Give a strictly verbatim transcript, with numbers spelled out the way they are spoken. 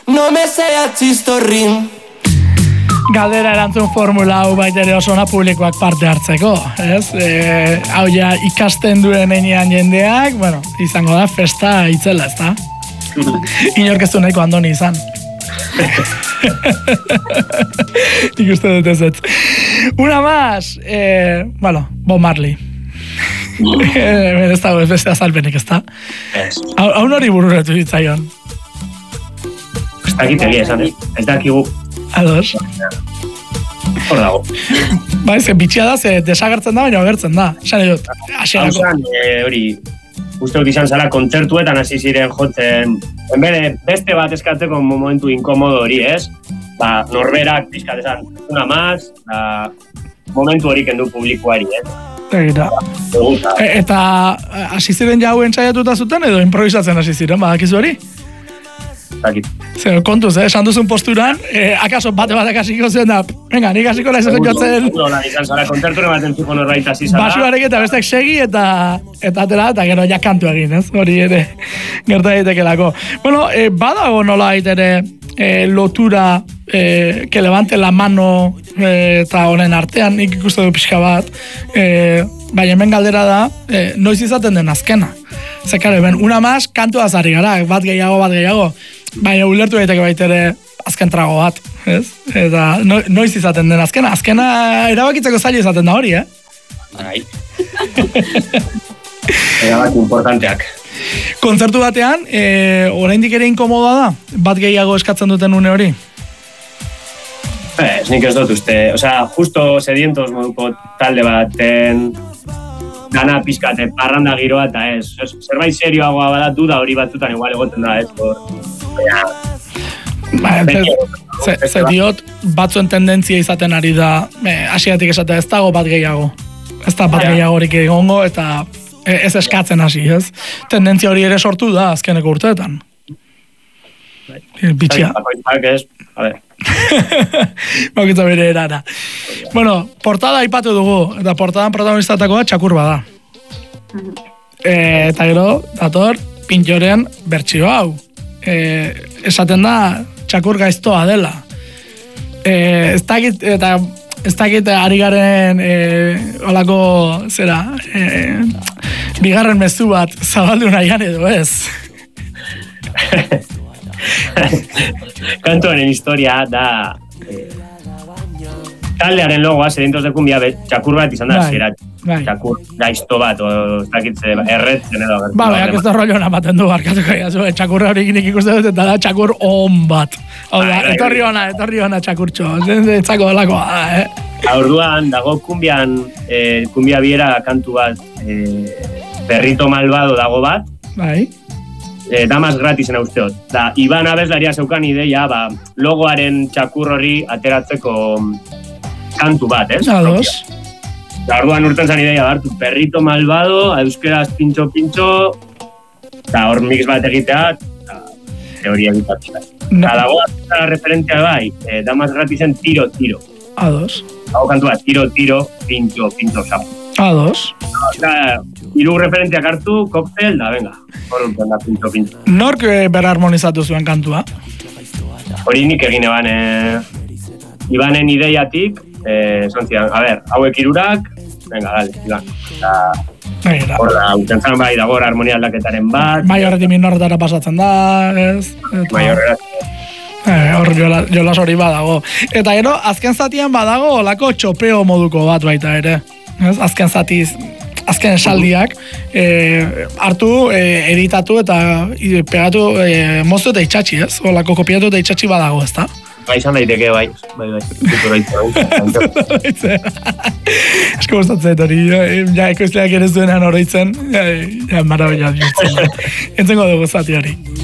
no me sea chistorrin. Galdera erantzun formula hau baita ere oso ona publikoak parte hartzeko, ez? E, hau ja ikasten duen enean jendeak, bueno, izango da festa itzela, ez da? Inork ez du nahiko andoni izan. Nik uste dut ez ez. Una más, eh, bueno, Bob Marley. Ez dago ez beste azalpenik, ez da? Hau nori bururetu ditzaion. Ez dakit egia esan, ez dakigu. Ados. Hor dago. Ba, ez, bitxia da, ze desagertzen da, baina agertzen da. Esan edut, asiarako. Hori, uste dut izan zara kontzertuetan hasi ziren jotzen, enbere beste bat eskatzeko momentu inkomodo hori, ez? Ba, norberak pizkat esan, una más, da, momentu hori kendu publikoari, ez? Eta, e, eta hasi ziren jau entzaiatuta zuten edo improvisatzen hasi ziren, badakizu hori? Zer, kontuz, eh? Esan duzun posturan, eh, akaso bate batek hasiko zuen da, venga, nik hasiko nahi zen jotzen... Nola, izan zara, kontzertune baten zuko norbait hasi zara. Basuarek eta bestek segi eta eta atera, eta gero ja kantu egin, ez? Hori ere, gerta daitekelako. Bueno, eh, badago nola ere eh, lotura eh, que levante la mano eh, eta honen artean, nik ikuste du pixka bat, eh, baina hemen galdera da, eh, noiz izaten den azkena. Zekare, ben, una más, kantu azari gara, bat gehiago, bat gehiago. Baina ulertu daiteke baitere azken trago bat, ez? Eta no, noiz izaten den azkena, azkena erabakitzeko zaila izaten da hori, eh? Bai. Erabaki importanteak. Kontzertu batean, e, oraindik ere inkomodoa da? Bat gehiago eskatzen duten une hori? Ez, nik ez dut uste. Osea, justo sedientos moduko talde baten dana pizkate, parranda giroa eta ez. Zerbait serioagoa badatu da hori batzutan igual egoten da, ez? Ba, ze, ze diot, batzuen tendentzia izaten ari da, eh, asiatik esatea ez dago bat gehiago. Ez da bat gehiago horik egongo eta ez eskatzen hasi, ez? Tendentzia hori ere sortu da azkeneko urteetan. Bitxia. Bakitza bere erara. Bueno, portada aipatu dugu, eta portadan protagonistatakoa Txakur bada. E, eta gero, dator, Pintxoren bertsio hau. E, esaten da, Txakur gaiztoa dela. E, ez dakit, eta ez dakit ari garen e, olako, zera, e, bigarren mezu bat zabaldu nahian edo ez. Kantuaren historia da eh, taldearen logoa, sedientos de cumbia, Txakur bat izan da, zera, Txakur gaizto bat, o ez dakitze, erretzen edo. Ba, beak ez da rollo namaten du barkatuko egiazu, Txakur hori nik ikuste dut, eta da Txakur on bat. Hau da, etorri hona, etorri hona Txakurtxo, etzako delakoa, eh? Orduan, dago kumbian, eh, kumbia biera kantu bat, eh, Perrito Malvado dago bat, bai. Eh, damas gratisena usteot. Da, Iban abeslaria zeukan ideia, ba, logoaren Txakur hori ateratzeko kantu bat, ez? Ados. Da, orduan urten zan ideia hartu, Perrito Malvado, euskeraz pintxo pintxo, eta hor mix bat egitea, eta teoria egitatzea. No. Da, dago da referentzia bai, eh, damas gratisen tiro, tiro. Ados. Dago kantu bat, tiro, tiro, pintxo, pintxo, zau. Ados. Da, hiru referentziak hartu, koktel, da, venga. Hor urten da, pintxo, pintxo. Nork berharmonizatu zuen kantua? Hori nik egin eban, eh, Ibanen ideiatik, eh, zontzian, a ber, hauek irurak, venga, dale, Iban. Da, hor da, utentzan bai, dago harmonia aldaketaren bat. Bai horretik minorretara pasatzen da, ez? Bai horrela. Eh, hor jolas jola hori badago. Eta gero, azken zatian badago olako txopeo moduko bat baita ere. Ez? Azken zatiz, azken esaldiak eh, hartu, eh, editatu eta eh, pegatu eh, moztu eta itxatxi, ez? Olako kopiatu eta itxatxi badago, ez da? Bai, izan daiteke, bai. Bai, bai. Esko gustatzen hori, ja, ekoizleak ere zuenan oroitzen, ja, ja marabila bihurtzen. Entzengo dugu zati hori.